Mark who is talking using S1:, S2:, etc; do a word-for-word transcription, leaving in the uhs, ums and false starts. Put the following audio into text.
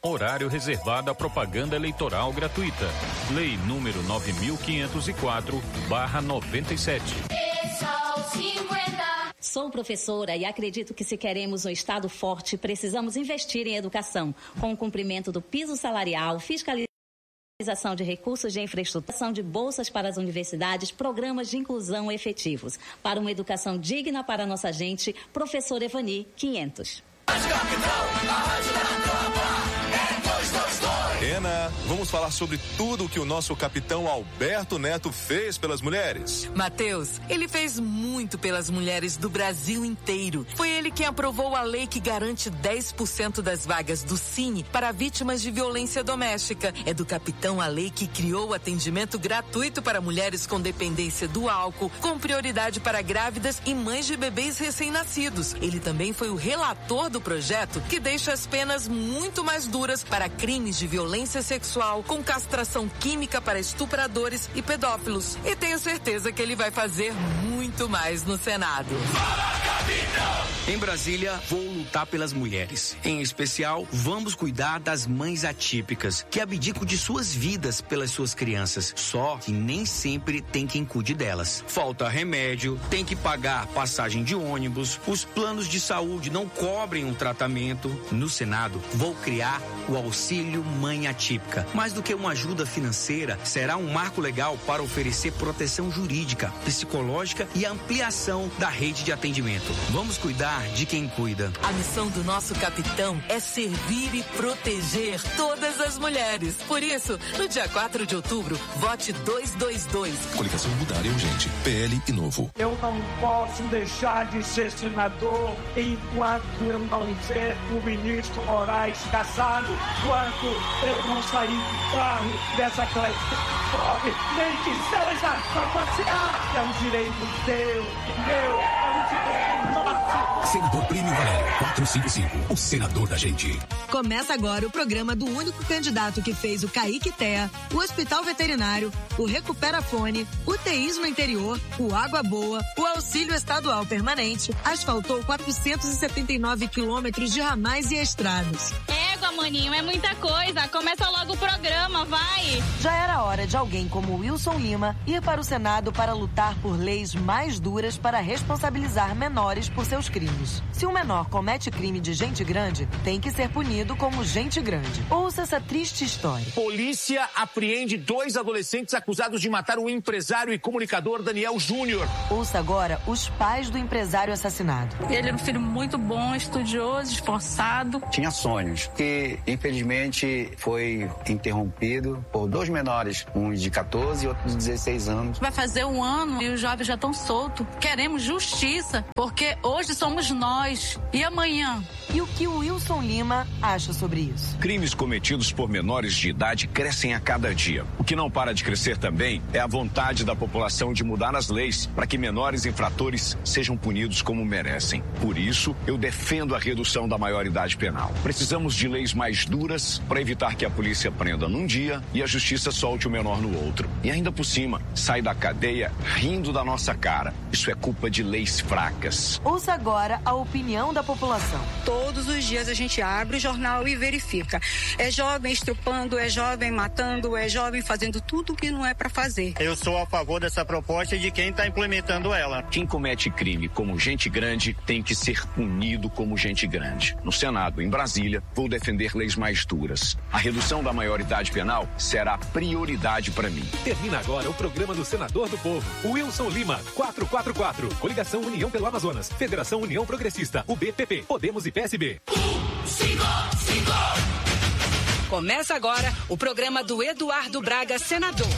S1: Horário reservado à propaganda eleitoral gratuita. Lei número nove mil quinhentos e quatro barra noventa e sete.
S2: Sou professora e acredito que se queremos um Estado forte, precisamos investir em educação, com o cumprimento do piso salarial, fiscalização de recursos de infraestruturação de bolsas para as universidades, programas de inclusão efetivos. Para uma educação digna para nossa gente, professor Evani, quinhentos.
S3: Ana, vamos falar sobre tudo o que o nosso capitão Alberto Neto fez pelas mulheres.
S4: Matheus, ele fez muito pelas mulheres do Brasil inteiro. Foi ele quem aprovou a lei que garante dez por cento das vagas do Cine para vítimas de violência doméstica. É do capitão a lei que criou o atendimento gratuito para mulheres com dependência do álcool, com prioridade para grávidas e mães de bebês recém-nascidos. Ele também foi o relator do projeto que deixa as penas muito mais duras para crimes de violência sexual, com castração química para estupradores e pedófilos. E tenho certeza que ele vai fazer muito mais no Senado.
S5: Em Brasília, vou lutar pelas mulheres. Em especial, vamos cuidar das mães atípicas, que abdicam de suas vidas pelas suas crianças. Só que nem sempre tem quem cuide delas. Falta remédio, tem que pagar passagem de ônibus, os planos de saúde não cobrem um tratamento. No Senado, vou criar o Auxílio Mãe Atípica. Mais do que uma ajuda financeira, será um marco legal para oferecer proteção jurídica, psicológica e ampliação da rede de atendimento. Vamos cuidar de quem cuida.
S4: A missão do nosso capitão é servir e proteger todas as mulheres. Por isso, no dia quatro de outubro, vote duzentos e vinte e dois.
S6: Coligação Mudar é urgente. P L e Novo.
S7: Eu não posso deixar de ser senador enquanto eu não ver o ministro Moraes caçado, enquanto eu não sair do carro dessa classe pobre, nem que seja para passear. É um direito teu, meu, é um direito nosso.
S6: Senador Plínio Valério, quatrocentos e cinquenta e cinco, o senador da gente.
S8: Começa agora o programa do único candidato que fez o Caique Tea, o Hospital Veterinário, o Recupera Fone, o T I S no interior, o Água Boa, o Auxílio Estadual Permanente, asfaltou quatrocentos e setenta e nove quilômetros de ramais e estradas.
S9: Égua, maninho, é muita coisa. Começa logo o programa, vai!
S10: Já era hora de alguém como Wilson Lima ir para o Senado para lutar por leis mais duras para responsabilizar menores por seus crimes. Se um menor comete crime de gente grande, tem que ser punido como gente grande. Ouça essa triste história.
S11: Polícia apreende dois adolescentes acusados de matar o empresário e comunicador Daniel Júnior.
S10: Ouça agora os pais do empresário assassinado.
S12: Ele era um filho muito bom, estudioso, esforçado.
S13: Tinha sonhos, que infelizmente foi interrompido por dois menores, um de quatorze e outro de dezesseis anos.
S12: Vai fazer um ano e os jovens já estão soltos. Queremos justiça, porque hoje somos nós e amanhã.
S10: E o que o Wilson Lima acha sobre isso?
S14: Crimes cometidos por menores de idade crescem a cada dia. O que não para de crescer também é a vontade da população de mudar as leis para que menores infratores sejam punidos como merecem. Por isso, eu defendo a redução da maioridade penal. Precisamos de leis mais duras para evitar que a polícia prenda num dia e a justiça solte o menor no outro. E ainda por cima, sai da cadeia rindo da nossa cara. Isso é culpa de leis fracas.
S10: Ouça agora a opinião da população.
S15: Todos os dias a gente abre o jornal e verifica. É jovem estrupando, é jovem matando, é jovem fazendo tudo o que não é para fazer.
S16: Eu sou a favor dessa proposta e de quem está implementando ela.
S14: Quem comete crime como gente grande tem que ser punido como gente grande. No Senado, em Brasília, vou defender leis mais duras. A redução da maioridade penal será prioridade para mim.
S17: Termina agora o programa do Senador do Povo. Wilson Lima, quatrocentos e quarenta e quatro. Coligação União pelo Amazonas. Federação União Progressista. U B P P. Podemos e P S B.
S18: Um, cinco, cinco.
S19: Começa agora o programa do Eduardo Braga, senador.